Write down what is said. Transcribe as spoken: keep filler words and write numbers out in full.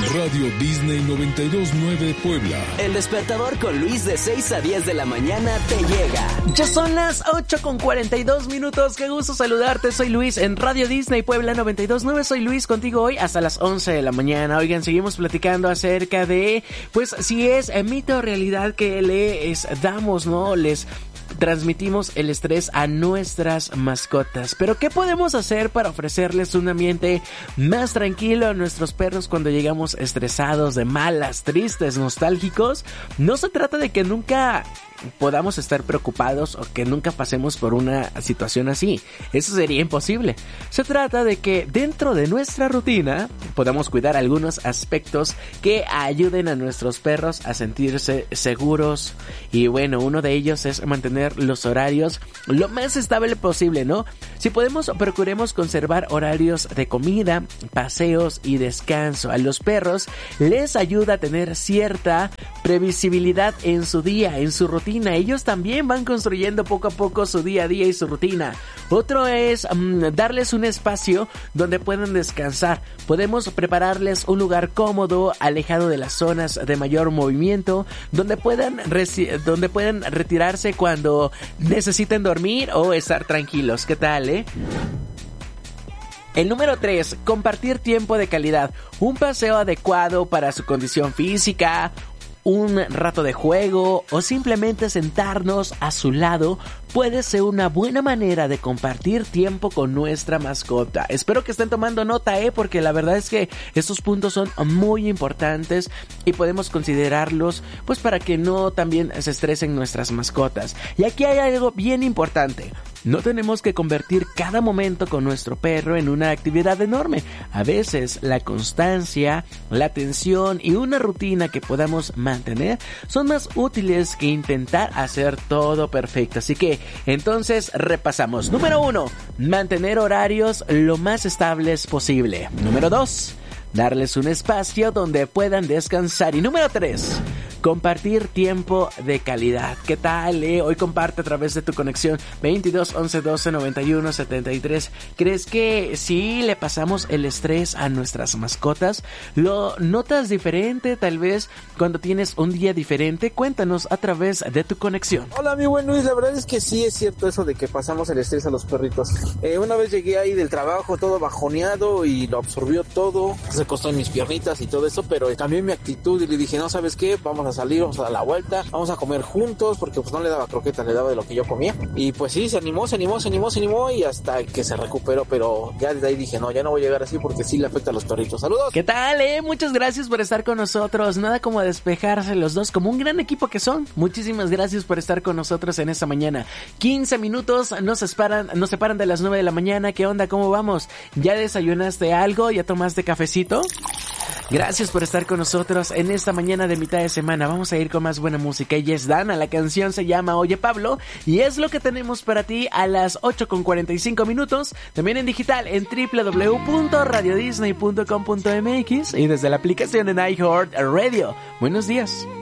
Radio Disney noventa y dos punto nueve Puebla. El despertador con Luis de seis a diez de la mañana te llega. Ya son las ocho con cuarenta y dos minutos. Qué gusto saludarte. Soy Luis en Radio Disney Puebla noventa y dos punto nueve. Soy Luis contigo hoy hasta las once de la mañana. Oigan, seguimos platicando acerca de, pues, si es mito o realidad que les damos, ¿no? Les transmitimos el estrés a nuestras mascotas. Pero ¿qué podemos hacer para ofrecerles un ambiente más tranquilo a nuestros perros cuando llegamos estresados, de malas, tristes, nostálgicos? No se trata de que nunca podamos estar preocupados o que nunca pasemos por una situación así. Eso sería imposible. Se trata de que dentro de nuestra rutina podamos cuidar algunos aspectos que ayuden a nuestros perros a sentirse seguros. Y bueno, uno de ellos es mantener los horarios lo más estable posible, ¿no? Si podemos, procuremos conservar horarios de comida, paseos y descanso. A los perros les ayuda a tener cierta previsibilidad en su día, en su rutina. Ellos también van construyendo poco a poco su día a día y su rutina. Otro es um, darles un espacio donde puedan descansar. Podemos prepararles un lugar cómodo, alejado de las zonas de mayor movimiento, donde puedan, reci- donde puedan retirarse cuando necesiten dormir o estar tranquilos. ¿Qué tal, eh? El número tres, compartir tiempo de calidad. Un paseo adecuado para su condición física, un rato de juego o simplemente sentarnos a su lado puede ser una buena manera de compartir tiempo con nuestra mascota. Espero que estén tomando nota, eh, porque la verdad es que estos puntos son muy importantes y podemos considerarlos pues para que no también se estresen nuestras mascotas. Y aquí hay algo bien importante. No tenemos que convertir cada momento con nuestro perro en una actividad enorme. A veces la constancia, la atención y una rutina que podamos mantener son más útiles que intentar hacer todo perfecto. Así que entonces repasamos. Número uno, mantener horarios lo más estables posible. Número dos, darles un espacio donde puedan descansar. Y número tres, compartir tiempo de calidad. ¿Qué tal, eh? Hoy comparte a través de tu conexión veintidós, once, doce, noventa y uno, setenta y tres. ¿Crees que si le pasamos el estrés a nuestras mascotas, lo notas diferente tal vez cuando tienes un día diferente? Cuéntanos a través de tu conexión. Hola, mi buen Luis, la verdad es que sí es cierto eso de que pasamos el estrés a los perritos. Eh, una vez llegué ahí del trabajo todo bajoneado y lo absorbió todo, se acostó en mis piernitas y todo eso, pero cambié mi actitud y le dije, no, ¿sabes qué? Vamos a salir, vamos a dar la vuelta, vamos a comer juntos, porque pues no le daba croquetas, le daba de lo que yo comía. Y pues sí, se animó, se animó, se animó, se animó y hasta que se recuperó, pero ya desde ahí dije, no, ya no voy a llegar así porque sí le afecta a los perritos. ¡Saludos! ¿Qué tal, eh? Muchas gracias por estar con nosotros. Nada como despejarse los dos como un gran equipo que son. Muchísimas gracias por estar con nosotros en esta mañana. quince minutos nos separan, nos separan de las nueve de la mañana. ¿Qué onda? ¿Cómo vamos? ¿Ya desayunaste algo? ¿Ya tomaste cafecito? Gracias por estar con nosotros en esta mañana de mitad de semana. Vamos a ir con más buena música. Ella es Dana, la canción se llama Oye Pablo y es lo que tenemos para ti a las ocho con cuarenta y cinco minutos. También en digital en doble u doble u doble u punto radio disney punto com punto m x y desde la aplicación en iHeartRadio. Buenos días.